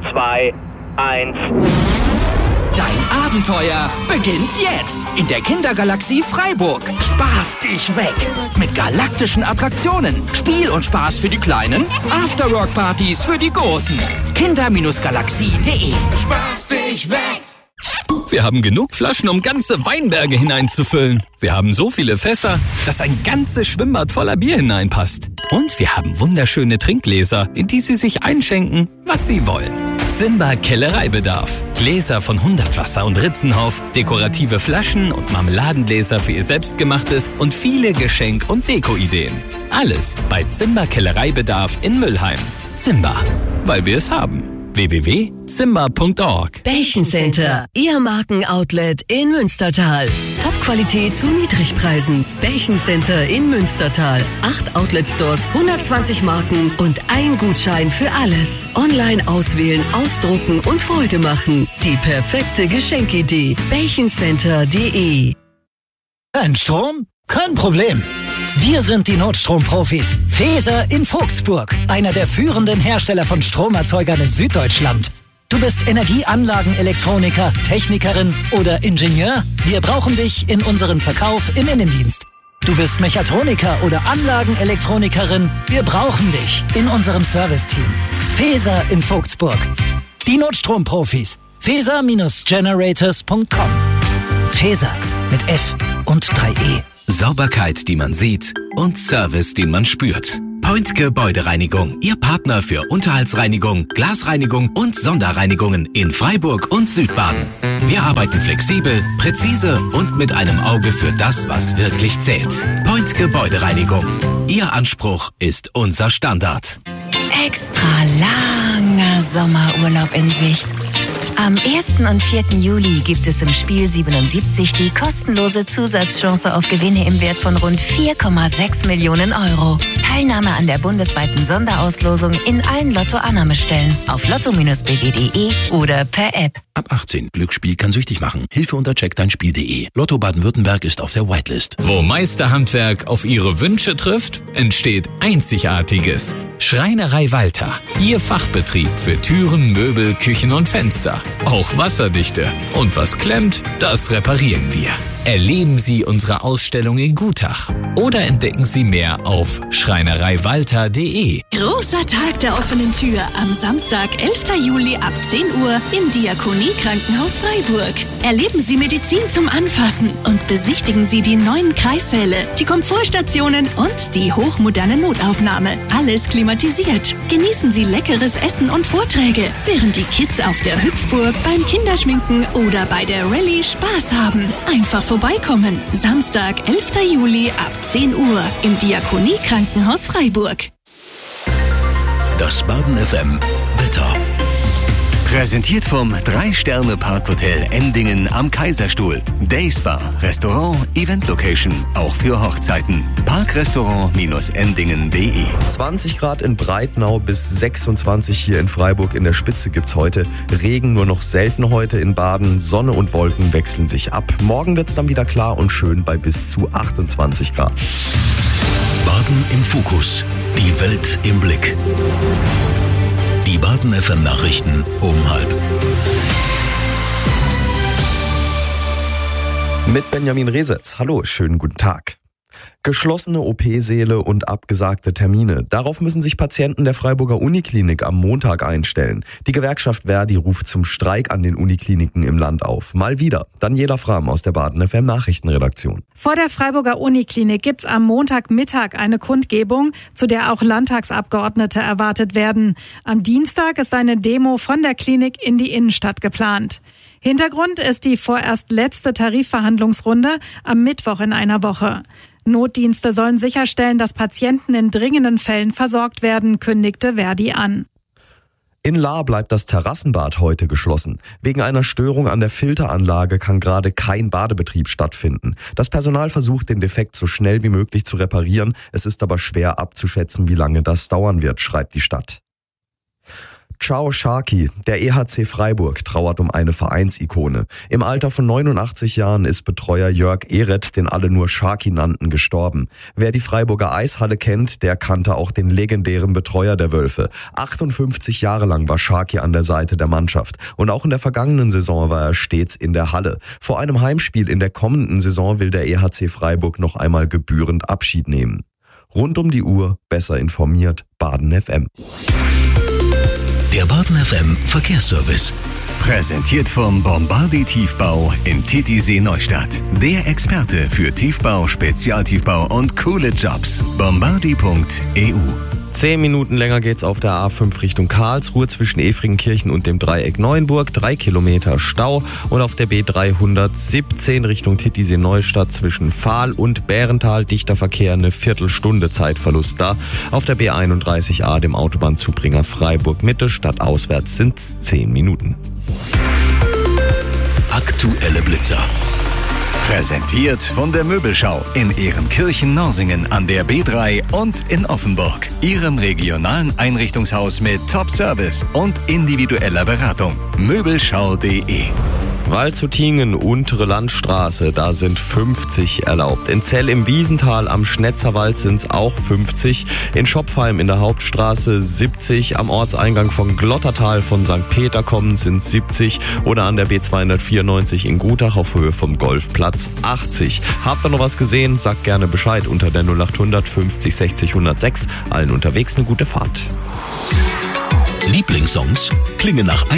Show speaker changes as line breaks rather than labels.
2, 1...
Dein Abenteuer beginnt jetzt in der Kindergalaxie Freiburg. Spaß dich weg mit galaktischen Attraktionen, Spiel und Spaß für die Kleinen, Afterwork-Partys für die Großen. Kinder-Galaxie.de.
Spaß dich weg!
Wir haben genug Flaschen, um ganze Weinberge hineinzufüllen. Wir haben so viele Fässer, dass ein ganzes Schwimmbad voller Bier hineinpasst. Und wir haben wunderschöne Trinkgläser, in die Sie sich einschenken, was Sie wollen. Zimba Kellereibedarf. Gläser von 100 Wasser und Ritzenhof, dekorative Flaschen und Marmeladengläser für Ihr Selbstgemachtes und viele Geschenk- und Deko-Ideen. Alles bei Zimba Kellereibedarf in Müllheim. Zimba, weil wir es haben. www.zimba.org.
Bächen Center, Ihr Markenoutlet in Münstertal. Top-Qualität zu Niedrigpreisen. Bächen Center in Münstertal. 8 Outlet-Stores, 120 Marken und ein Gutschein für alles. Online auswählen, ausdrucken und Freude machen. Die perfekte Geschenkidee. Bächencenter.de.
Strom? Kein Problem. Wir sind die Notstromprofis. Feser in Vogtsburg, einer der führenden Hersteller von Stromerzeugern in Süddeutschland. Du bist Energieanlagenelektroniker, Technikerin oder Ingenieur? Wir brauchen dich in unserem Verkauf im Innendienst. Du bist Mechatroniker oder Anlagenelektronikerin? Wir brauchen dich in unserem Serviceteam. Feser in Vogtsburg. Die Notstromprofis. Feser-generators.com. Feser mit F und 3E.
Sauberkeit, die man sieht und Service, den man spürt. Point Gebäudereinigung, Ihr Partner für Unterhaltsreinigung, Glasreinigung und Sonderreinigungen in Freiburg und Südbaden. Wir arbeiten flexibel, präzise und mit einem Auge für das, was wirklich zählt. Point Gebäudereinigung. Ihr Anspruch ist unser Standard.
Extra langer Sommerurlaub in Sicht. Am 1. und 4. Juli gibt es im Spiel 77 die kostenlose Zusatzchance auf Gewinne im Wert von rund 4,6 Millionen Euro. Teilnahme an der bundesweiten Sonderauslosung in allen Lotto-Annahmestellen auf lotto-bw.de oder per App.
Ab 18. Glücksspiel kann süchtig machen. Hilfe unter checkdeinspiel.de. Lotto Baden-Württemberg ist auf der Whitelist.
Wo Meisterhandwerk auf Ihre Wünsche trifft, entsteht Einzigartiges. Schreinerei Walter. Ihr Fachbetrieb für Türen, Möbel, Küchen und Fenster. Auch wasserdichte. Und was klemmt, das reparieren wir. Erleben Sie unsere Ausstellung in Gutach oder entdecken Sie mehr auf schreinereiwalter.de.
Großer Tag der offenen Tür am Samstag, 11. Juli ab 10 Uhr im Diakonie-Krankenhaus Freiburg. Erleben Sie Medizin zum Anfassen und besichtigen Sie die neuen Kreissäle, die Komfortstationen und die hochmoderne Notaufnahme. Alles klimatisiert. Genießen Sie leckeres Essen und Vorträge, während die Kids auf der Hüpfburg, beim Kinderschminken oder bei der Rallye Spaß haben. Einfach vorbeikommen. Samstag, 11. Juli ab 10 Uhr im Diakonie-Krankenhaus Freiburg.
Das Baden FM Wetter.
Präsentiert vom 3-Sterne-Parkhotel Endingen am Kaiserstuhl. Dayspa, Restaurant, Event-Location, auch für Hochzeiten. Parkrestaurant-endingen.de.
20 Grad in Breitnau bis 26 hier in Freiburg. In der Spitze gibt's heute Regen, nur noch selten heute in Baden. Sonne und Wolken wechseln sich ab. Morgen wird's dann wieder klar und schön bei bis zu 28 Grad.
Baden im Fokus. Die Welt im Blick. Die Baden FM Nachrichten um 12:30.
Mit Benjamin Resetz. Hallo, schönen guten Tag. Geschlossene OP-Säle und abgesagte Termine. Darauf müssen sich Patienten der Freiburger Uniklinik am Montag einstellen. Die Gewerkschaft Verdi ruft zum Streik an den Unikliniken im Land auf. Mal wieder. Daniela Frahm aus der Baden FM Nachrichtenredaktion.
Vor der Freiburger Uniklinik gibt's am Montagmittag eine Kundgebung, zu der auch Landtagsabgeordnete erwartet werden. Am Dienstag ist eine Demo von der Klinik in die Innenstadt geplant. Hintergrund ist die vorerst letzte Tarifverhandlungsrunde am Mittwoch in einer Woche. Notdienste sollen sicherstellen, dass Patienten in dringenden Fällen versorgt werden, kündigte Verdi an.
In Lahr bleibt das Terrassenbad heute geschlossen. Wegen einer Störung an der Filteranlage kann gerade kein Badebetrieb stattfinden. Das Personal versucht, den Defekt so schnell wie möglich zu reparieren. Es ist aber schwer abzuschätzen, wie lange das dauern wird, schreibt die Stadt. Ciao Sharky, der EHC Freiburg trauert um eine Vereinsikone. Im Alter von 89 Jahren ist Betreuer Jörg Ehret, den alle nur Sharky nannten, gestorben. Wer die Freiburger Eishalle kennt, der kannte auch den legendären Betreuer der Wölfe. 58 Jahre lang war Sharky an der Seite der Mannschaft und auch in der vergangenen Saison war er stets in der Halle. Vor einem Heimspiel in der kommenden Saison will der EHC Freiburg noch einmal gebührend Abschied nehmen. Rund um die Uhr, besser informiert, Baden FM.
Der Baden FM Verkehrsservice.
Präsentiert vom Bombardi Tiefbau in Titisee Neustadt. Der Experte für Tiefbau, Spezialtiefbau und coole Jobs. Bombardi.eu.
10 Minuten länger geht's auf der A5 Richtung Karlsruhe zwischen Efringenkirchen und dem Dreieck Neuenburg. 3 Kilometer Stau. Und auf der B317 Richtung Titisee Neustadt zwischen Fahl und Bärental dichter Verkehr, eine Viertelstunde Zeitverlust da. Auf der B31A, dem Autobahnzubringer Freiburg Mitte, stadtauswärts sind's 10 Minuten.
Aktuelle Blitzer.
Präsentiert von der Möbelschau in Ehrenkirchen-Norsingen an der B3 und in Offenburg. Ihrem regionalen Einrichtungshaus mit Top-Service und individueller Beratung. Möbelschau.de.
Waldshutingen, untere Landstraße, da sind 50 erlaubt. In Zell im Wiesental am Schnetzerwald sind's auch 50. In Schopfheim in der Hauptstraße 70. Am Ortseingang von Glottertal von St. Peter kommend sind 70. Oder an der B294 in Gutach auf Höhe vom Golfplatz 80. Habt ihr noch was gesehen? Sagt gerne Bescheid unter der 0800 50 60 106. Allen unterwegs eine gute Fahrt.
Lieblingssongs klingen nach